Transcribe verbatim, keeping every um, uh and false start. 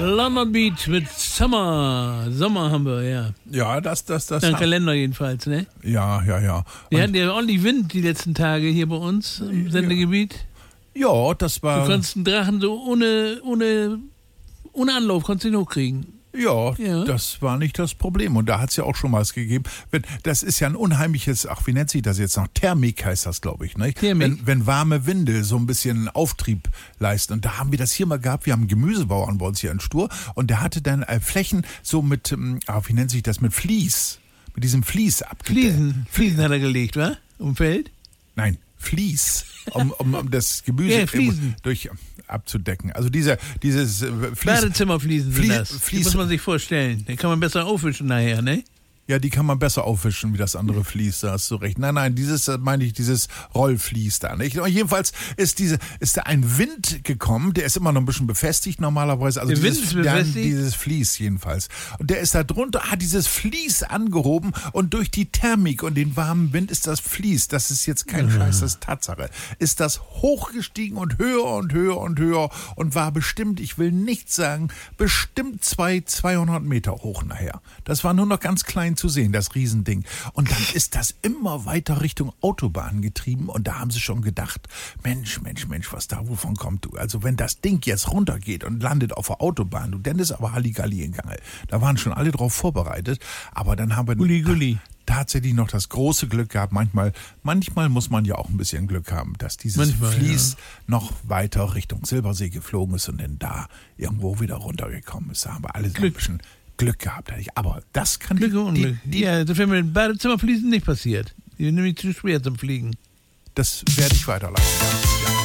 London Beach mit Summer. Sommer haben wir, ja. Ja, das, das, das. Im Kalender jedenfalls, ne? Ja, ja, ja. Wir Und hatten ja ordentlich Wind die letzten Tage hier bei uns im Sendegebiet. ja, das Du war. konntest einen Drachen so ohne, ohne, ohne Anlauf, konntest ihn hochkriegen. Ja, Ja. das war nicht das Problem. Und da hat es ja auch schon was gegeben. Wenn, das ist ja ein unheimliches, ach, wie nennt sich das jetzt noch? Thermik heißt das, glaube ich. Ne? Thermik. Wenn, wenn warme Winde so ein bisschen Auftrieb leisten. Und da haben wir das hier mal gehabt. Wir haben einen Gemüsebauern bei uns hier in Stur. Und der hatte dann äh, Flächen so mit, ähm, ach, wie nennt sich das? Mit Vlies. Mit diesem Vlies abgedeckt. Fliesen, Fliesen hat er gelegt, wa? Umfeld? Nein, Vlies. Um, um, um das Gemüse Ja, Fliesen. durch abzudecken. Also dieser, dieses äh, Vlies. Badezimmerfliesen sind Flie- das. Die Flies- muss man sich vorstellen. Den kann man besser aufwischen nachher, ne? Ja, die kann man besser aufwischen, wie das andere Vlies, da hast du recht. Nein, nein, dieses, äh, meine ich, dieses Rollvlies da, nicht? Und jedenfalls ist diese, ist da ein Wind gekommen, der ist immer noch ein bisschen befestigt normalerweise. Also Der dieses, Wind ist ja, befestigt? dieses Vlies jedenfalls. Und der ist da drunter, hat dieses Vlies angehoben und durch die Thermik und den warmen Wind ist das Vlies, das ist jetzt kein Mhm. Scheiß, das ist Tatsache, ist das hochgestiegen und höher und höher und höher und war bestimmt, ich will nicht sagen, bestimmt zwei, zweihundert Meter hoch nachher. Das war nur noch ganz klein zu sehen, das Riesending. Und dann ist das immer weiter Richtung Autobahn getrieben und da haben sie schon gedacht, Mensch, Mensch, Mensch, was da wovon kommt du? Also wenn das Ding jetzt runtergeht und landet auf der Autobahn, du, dann ist aber Halligalli in Gange. Da waren schon alle drauf vorbereitet, aber dann haben wir Gulli, Gulli. tatsächlich noch das große Glück gehabt. Manchmal, manchmal muss man ja auch ein bisschen Glück haben, dass dieses Manchmal, Vlies noch weiter Richtung Silbersee geflogen ist und dann da irgendwo wieder runtergekommen ist. Da haben wir alle so ein Glück. bisschen Glück gehabt. Aber das kann Glück und die, Unglück. die, Ja, das wäre mit den Badezimmerfliesen nicht passiert. Die sind nämlich zu schwer zum Fliegen. das werde ich weiterleiten.